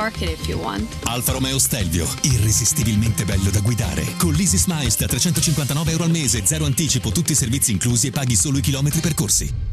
park it if you want. Alfa Romeo Stelvio, irresistibilmente bello da guidare. Con l'Easy Smiles da €359 al mese, zero anticipo, tutti i servizi inclusi e paghi solo i chilometri percorsi.